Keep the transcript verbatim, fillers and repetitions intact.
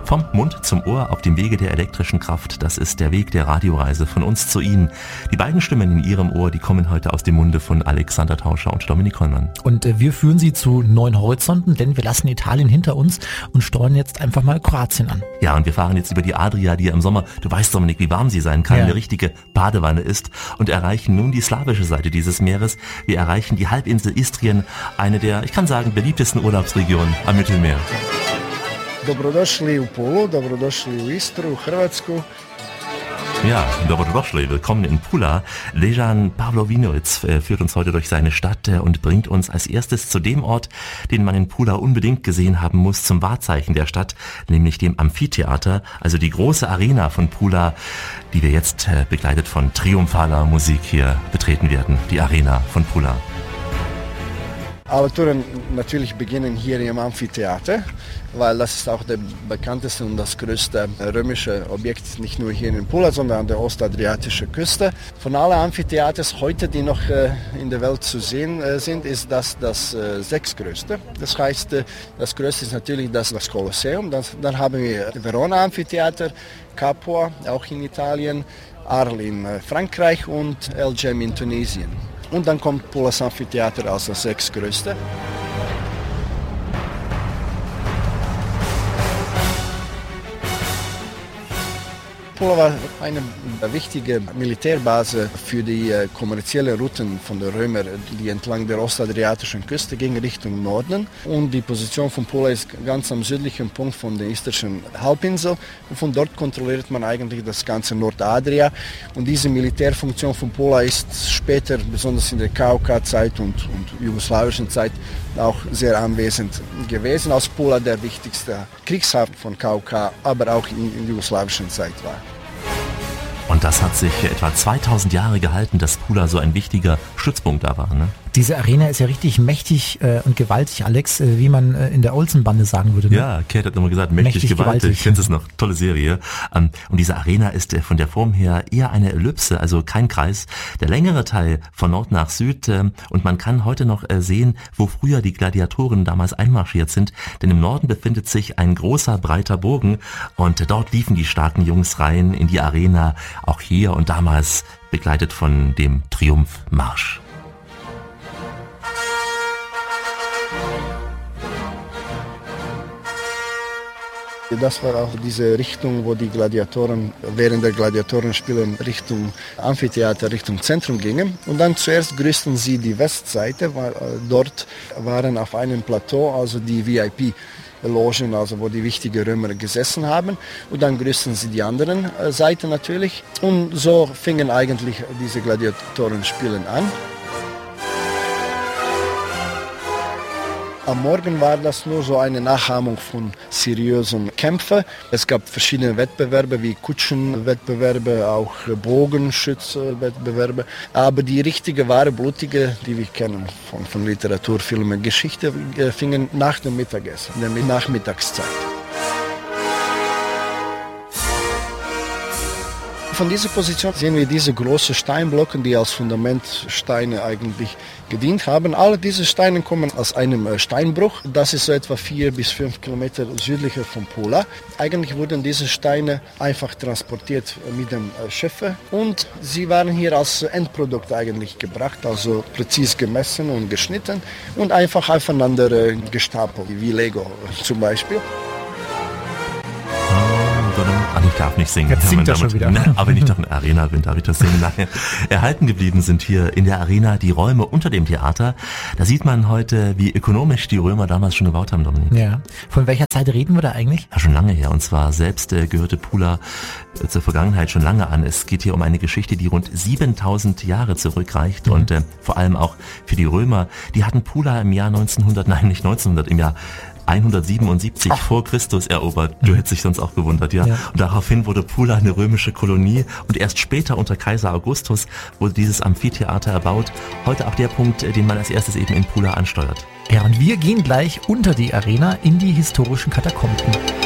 Vom Mund zum Ohr auf dem Wege der elektrischen Kraft, das ist der Weg der Radioreise von uns zu Ihnen. Die beiden Stimmen in Ihrem Ohr, die kommen heute aus dem Munde von Alexander Tauscher und Dominik Kollmann. Und äh, wir führen Sie zu neuen Horizonten, denn wir lassen Italien hinter uns und steuern jetzt einfach mal Kroatien an. Ja, und wir fahren jetzt über die Adria, die ja im Sommer, du weißt Dominik, wie warm sie sein kann, ja. eine richtige Badewanne ist, und erreichen nun die slawische Seite dieses Meeres. Wir erreichen die Halbinsel Istrien, eine der, ich kann sagen, beliebtesten Urlaubsregionen am Mittelmeer. Dobrodošli u Pulu, dobrodošli u Istru, u Hrvatsku. Ja, dobrodošli, willkommen in Pula. Dejan Pavlovinovic führt uns heute durch seine Stadt und bringt uns als erstes zu dem Ort, den man in Pula unbedingt gesehen haben muss, zum Wahrzeichen der Stadt, nämlich dem Amphitheater, also die große Arena von Pula, die wir jetzt begleitet von triumphaler Musik hier betreten werden, die Arena von Pula. Alle Touren natürlich beginnen hier im Amphitheater, weil das ist auch der bekannteste und das größte römische Objekt, nicht nur hier in Pula, sondern an der ostadriatischen Küste. Von allen Amphitheaters heute, die noch in der Welt zu sehen sind, ist das das sechstgrößte. Das heißt, das größte ist natürlich das, das Kolosseum. Dann, dann haben wir Verona Amphitheater, Capua, auch in Italien, Arles in Frankreich und El Jem in Tunesien. Und dann kommt Pulas Amphitheater als das sechstgrößte. Pula war eine wichtige Militärbase für die äh, kommerziellen Routen von den Römern, die entlang der ostadriatischen Küste gingen Richtung Norden. Und die Position von Pula ist ganz am südlichen Punkt von der istrischen Halbinsel. Und von dort kontrolliert man eigentlich das ganze Nordadria. Und diese Militärfunktion von Pula ist später, besonders in der K O K-Zeit und, und jugoslawischen Zeit, auch sehr anwesend gewesen, als Pula der wichtigste Kriegshafen von K O K, aber auch in, in jugoslawischen Zeit war. Und das hat sich etwa zweitausend Jahre gehalten, dass Pula so ein wichtiger Stützpunkt da war, ne? Diese Arena ist ja richtig mächtig äh, und gewaltig, Alex, äh, wie man äh, in der Olsenbande sagen würde. Ne? Ja, Kate hat immer gesagt, mächtig, mächtig gewaltig. gewaltig. Kennst du es noch? Tolle Serie. Ähm, und diese Arena ist äh, von der Form her eher eine Ellipse, also kein Kreis. Der längere Teil von Nord nach Süd äh, und man kann heute noch äh, sehen, wo früher die Gladiatoren damals einmarschiert sind. Denn im Norden befindet sich ein großer, breiter Bogen und äh, dort liefen die starken Jungs rein in die Arena, auch hier und damals begleitet von dem Triumphmarsch. Das war auch diese Richtung, wo die Gladiatoren während der Gladiatorenspiele Richtung Amphitheater, Richtung Zentrum gingen. Und dann zuerst grüßten sie die Westseite, weil dort waren auf einem Plateau also die V I P-Logen, also wo die wichtigen Römer gesessen haben. Und dann grüßten sie die anderen Seite natürlich. Und so fingen eigentlich diese Gladiatorenspiele an. Am Morgen war das nur so eine Nachahmung von seriösen Kämpfen. Es gab verschiedene Wettbewerbe wie Kutschenwettbewerbe, auch Bogenschützenwettbewerbe. Aber die richtige, wahre, blutige, die wir kennen von, von Literatur, Filmen, Geschichte, fingen nach dem Mittagessen, in der Nachmittagszeit. Von dieser Position sehen wir diese großen Steinblöcke, die als Fundamentsteine eigentlich gedient haben. Alle diese Steine kommen aus einem Steinbruch. Das ist so etwa vier bis fünf Kilometer südlicher von Pula. Eigentlich wurden diese Steine einfach transportiert mit dem Schiff und sie waren hier als Endprodukt eigentlich gebracht, also präzise gemessen und geschnitten und einfach aufeinander gestapelt, wie Lego zum Beispiel. Ah, ich darf nicht singen. Jetzt singt er schon wieder. Na, aber wenn ich doch in der Arena bin, darf ich das singen. Nein. Erhalten geblieben sind hier in der Arena die Räume unter dem Theater. Da sieht man heute, wie ökonomisch die Römer damals schon gebaut haben, Dominik. Ja. Von welcher Zeit reden wir da eigentlich? Ja, schon lange her. Und zwar selbst äh, gehörte Pula äh, zur Vergangenheit schon lange an. Es geht hier um eine Geschichte, die rund siebentausend Jahre zurückreicht. Mhm. Und äh, vor allem auch für die Römer. Die hatten Pula im Jahr neunzehnhundert, nein, nicht neunzehnhundert, im Jahr hundertsiebenundsiebzig Ach. vor Christus erobert. Du hättest dich sonst auch gewundert, ja? ja. Und daraufhin wurde Pula eine römische Kolonie und erst später unter Kaiser Augustus wurde dieses Amphitheater erbaut. Heute auch der Punkt, den man als erstes eben in Pula ansteuert. Ja, und wir gehen gleich unter die Arena in die historischen Katakomben.